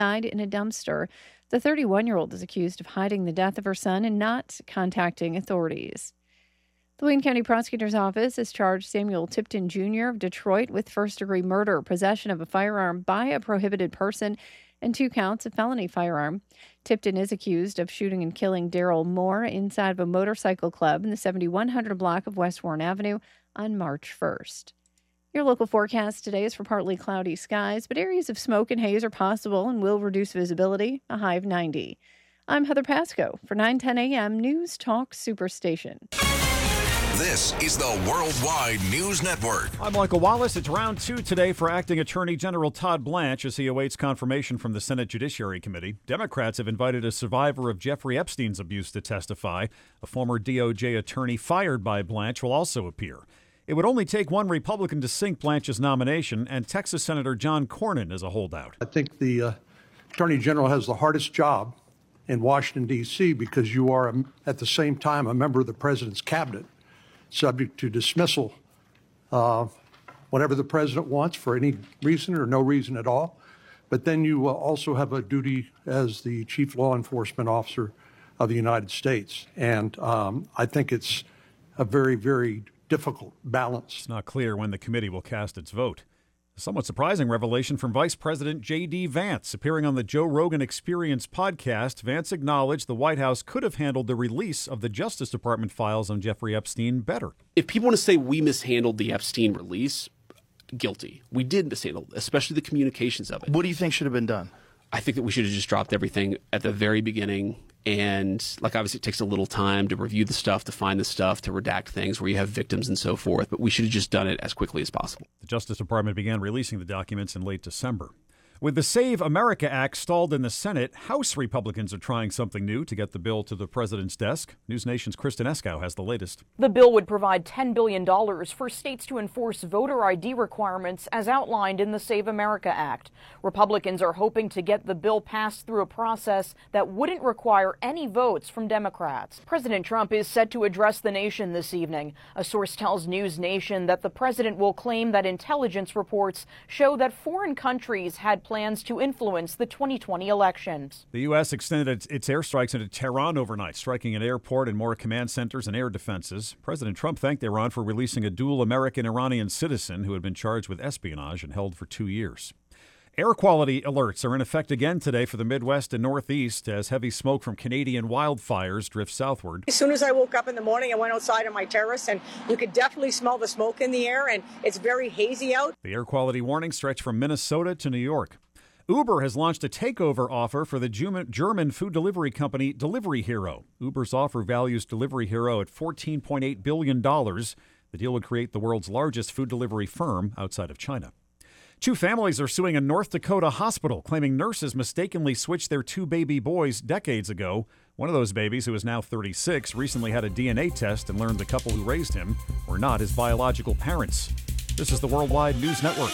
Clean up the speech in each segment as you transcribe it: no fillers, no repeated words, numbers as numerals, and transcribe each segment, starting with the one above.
died in a dumpster. The 31-year-old is accused of hiding the death of her son and not contacting authorities. The Wayne County Prosecutor's Office has charged Samuel Tipton Jr. of Detroit with first-degree murder, possession of a firearm by a prohibited person, and 2 counts of felony firearm. Tipton is accused of shooting and killing Daryl Moore inside of a motorcycle club in the 7100 block of West Warren Avenue on March 1st. Your local forecast today is for partly cloudy skies, but areas of smoke and haze are possible and will reduce visibility, a high of 90. I'm Heather Pasco for 910 a.m. News Talk Superstation. This is the Worldwide News Network. I'm Michael Wallace. It's round 2 today for Acting Attorney General Todd Blanche as he awaits confirmation from the Senate Judiciary Committee. Democrats have invited a survivor of Jeffrey Epstein's abuse to testify. A former DOJ attorney fired by Blanche will also appear. It would only take one Republican to sink Blanche's nomination, and Texas Senator John Cornyn is a holdout. I think the Attorney General has the hardest job in Washington, D.C., because you are, at the same time, a member of the president's cabinet, subject to dismissal whenever the president wants for any reason or no reason at all. But then you also have a duty as the chief law enforcement officer of the United States. And I think it's a very, very difficult balance. It's not clear when the committee will cast its vote. A somewhat surprising revelation from Vice President J.D. Vance. Appearing on the Joe Rogan Experience podcast, Vance acknowledged the White House could have handled the release of the Justice Department files on Jeffrey Epstein better. If people want to say we mishandled the Epstein release, guilty. We did mishandle, especially the communications of it. What do you think should have been done? I think that we should have just dropped everything at the very beginning. And obviously it takes a little time to review the stuff, to find the stuff, to redact things where you have victims and so forth. But we should have just done it as quickly as possible. The Justice Department began releasing the documents in late December. With the Save America Act stalled in the Senate, House Republicans are trying something new to get the bill to the president's desk. News Nation's Kristen Eskow has the latest. The bill would provide $10 billion for states to enforce voter ID requirements as outlined in the Save America Act. Republicans are hoping to get the bill passed through a process that wouldn't require any votes from Democrats. President Trump is set to address the nation this evening. A source tells News Nation that the president will claim that intelligence reports show that foreign countries had plans to influence the 2020 elections. The U.S. extended its airstrikes into Tehran overnight, striking an airport and more command centers and air defenses. President Trump thanked Iran for releasing a dual American-Iranian citizen who had been charged with espionage and held for 2 years. Air quality alerts are in effect again today for the Midwest and Northeast as heavy smoke from Canadian wildfires drifts southward. As soon as I woke up in the morning, I went outside on my terrace, and you could definitely smell the smoke in the air, and it's very hazy out. The air quality warnings stretch from Minnesota to New York. Uber has launched a takeover offer for the German food delivery company Delivery Hero. Uber's offer values Delivery Hero at $14.8 billion. The deal would create the world's largest food delivery firm outside of China. 2 families are suing a North Dakota hospital, claiming nurses mistakenly switched their 2 baby boys decades ago. One of those babies, who is now 36, recently had a DNA test and learned the couple who raised him were not his biological parents. This is the Worldwide News Network.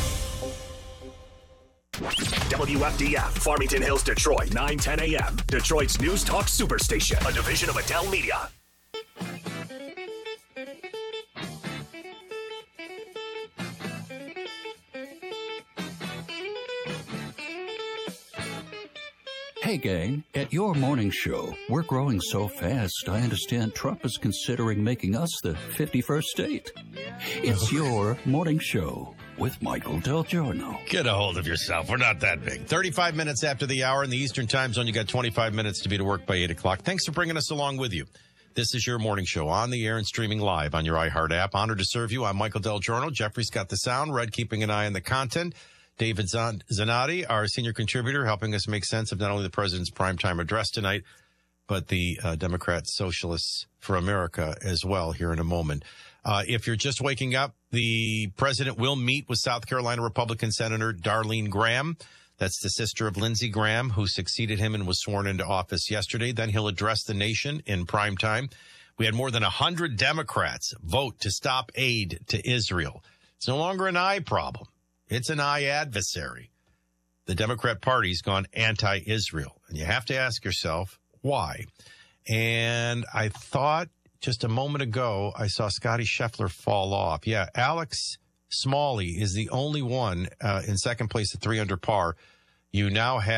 WFDF, Farmington Hills, Detroit, 910 a.m. Detroit's News Talk Superstation, a division of Adele Media. Hey, gang, at your morning show, we're growing so fast, I understand Trump is considering making us the 51st state. It's your morning show with Michael Del Giorno. Get a hold of yourself. We're not that big. 35 minutes after the hour in the Eastern Time Zone. You got 25 minutes to be to work by 8 o'clock. Thanks for bringing us along with you. This is your morning show on the air and streaming live on your iHeart app. Honored to serve you. I'm Michael Del Giorno. Jeffrey's got the sound. Red keeping an eye on the content. David Zanotti, our senior contributor, helping us make sense of not only the president's primetime address tonight, but the Democrats, Socialists for America as well here in a moment. If you're just waking up, the president will meet with South Carolina Republican Senator Darlene Graham. That's the sister of Lindsey Graham, who succeeded him and was sworn into office yesterday. Then he'll address the nation in prime time. We had more than 100 Democrats vote to stop aid to Israel. It's no longer an I problem. It's an I adversary. The Democrat Party's gone anti-Israel. And you have to ask yourself, why? And I thought just a moment ago, I saw Scotty Scheffler fall off. Yeah, Alex Smalley is the only one in second place at 3 under par. You now have